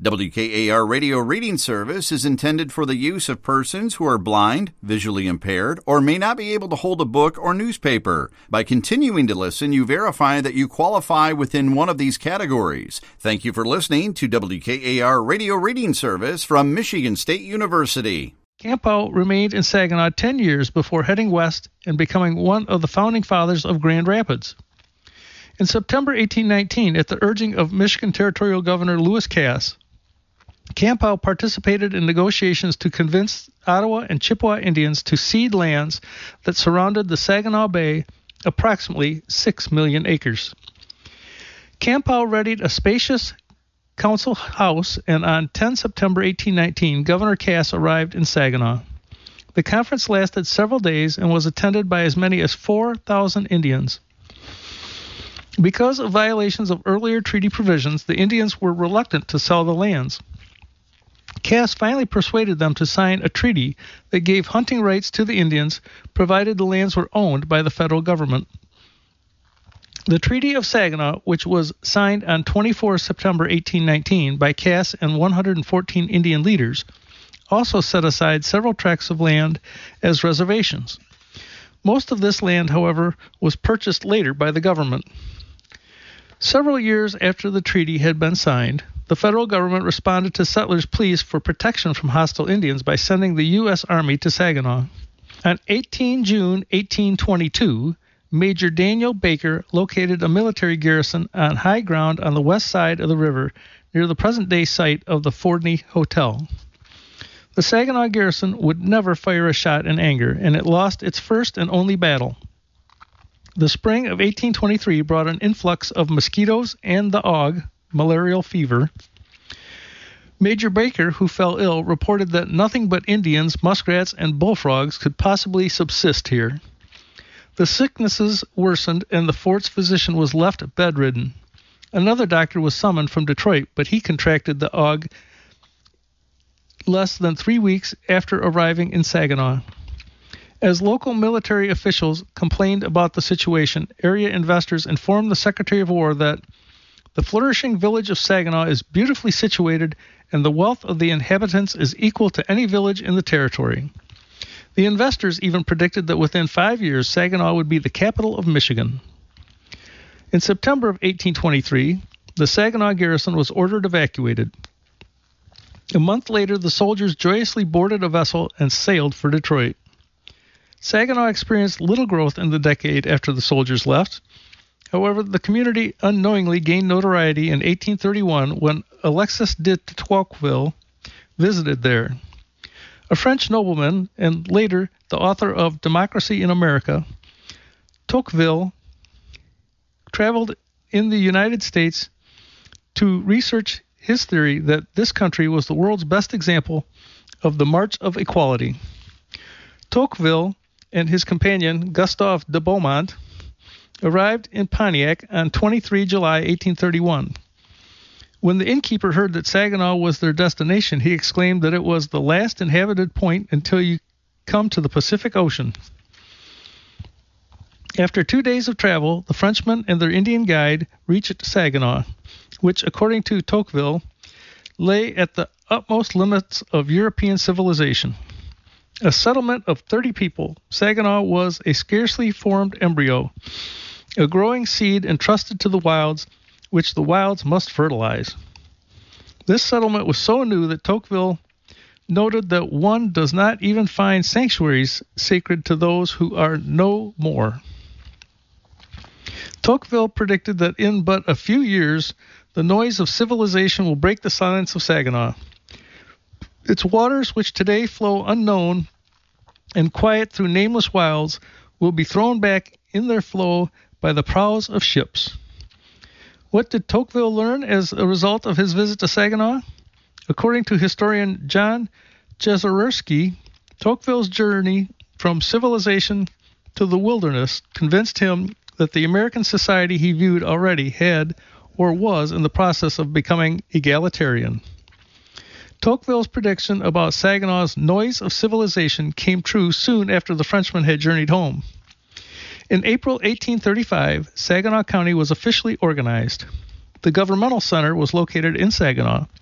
WKAR Radio Reading Service is intended for the use of persons who are blind, visually impaired, or may not be able to hold a book or newspaper. By continuing to listen, you verify that you qualify within one of these categories. Thank you for listening to WKAR Radio Reading Service from Michigan State University. Camp Powell remained in Saginaw 10 years before heading west and becoming one of the founding fathers of Grand Rapids. In September 1819, at the urging of Michigan Territorial Governor Lewis Cass, Camp Powell participated in negotiations to convince Ottawa and Chippewa Indians to cede lands that surrounded the Saginaw Bay, approximately 6 million acres. Camp Powell readied a spacious council house, and on 10 September 1819, Governor Cass arrived in Saginaw. The conference lasted several days and was attended by as many as 4,000 Indians. Because of violations of earlier treaty provisions, the Indians were reluctant to sell the lands. Cass finally persuaded them to sign a treaty that gave hunting rights to the Indians, provided the lands were owned by the federal government. The Treaty of Saginaw, which was signed on 24 September 1819 by Cass and 114 Indian leaders, also set aside several tracts of land as reservations. Most of this land, however, was purchased later by the government. Several years after the treaty had been signed, the federal government responded to settlers' pleas for protection from hostile Indians by sending the U.S. Army to Saginaw. On 18 June 1822, Major Daniel Baker located a military garrison on high ground on the west side of the river near the present-day site of the Fordney Hotel. The Saginaw garrison would never fire a shot in anger, and it lost its first and only battle. The spring of 1823 brought an influx of mosquitoes and the ague, malarial fever. Major Baker, who fell ill, reported that nothing but Indians, muskrats, and bullfrogs could possibly subsist here. The sicknesses worsened, and the fort's physician was left bedridden. Another doctor was summoned from Detroit, but he contracted the ague less than 3 weeks after arriving in Saginaw. As local military officials complained about the situation, area investors informed the Secretary of War that the flourishing village of Saginaw is beautifully situated and the wealth of the inhabitants is equal to any village in the territory. The investors even predicted that within 5 years, Saginaw would be the capital of Michigan. In September of 1823, the Saginaw garrison was ordered evacuated. A month later, the soldiers joyously boarded a vessel and sailed for Detroit. Saginaw experienced little growth in the decade after the soldiers left. However, the community unknowingly gained notoriety in 1831 when Alexis de Tocqueville visited there. A French nobleman, and later the author of Democracy in America, Tocqueville traveled in the United States to research his theory that this country was the world's best example of the march of equality. Tocqueville and his companion, Gustave de Beaumont, arrived in Pontiac on 23 July 1831. When the innkeeper heard that Saginaw was their destination, he exclaimed that it was the last inhabited point until you come to the Pacific Ocean. After 2 days of travel, the Frenchmen and their Indian guide reached Saginaw, which, according to Tocqueville, lay at the utmost limits of European civilization. A settlement of 30 people, Saginaw was a scarcely formed embryo, a growing seed entrusted to the wilds, which the wilds must fertilize. This settlement was so new that Tocqueville noted that one does not even find sanctuaries sacred to those who are no more. Tocqueville predicted that in but a few years, the noise of civilization will break the silence of Saginaw. Its waters, which today flow unknown and quiet through nameless wilds, will be thrown back in their flow by the prows of ships. What did Tocqueville learn as a result of his visit to Saginaw? According to historian John Jezierski, Tocqueville's journey from civilization to the wilderness convinced him that the American society he viewed already had or was in the process of becoming egalitarian. Tocqueville's prediction about Saginaw's noise of civilization came true soon after the Frenchmen had journeyed home. In April 1835, Saginaw County was officially organized. The governmental center was located in Saginaw,